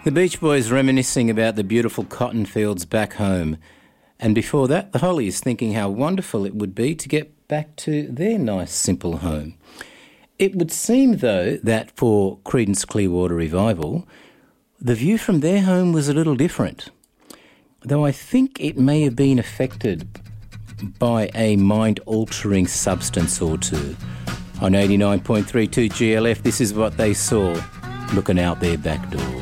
The Beach Boys reminiscing about the beautiful cotton fields back home. And before that, the Hollies thinking how wonderful it would be to get back to their nice, simple home. It would seem, though, that for Creedence Clearwater Revival, the view from their home was a little different. Though I think it may have been affected by a mind-altering substance or two. On 89.32 GLF, this is what they saw looking out their back door.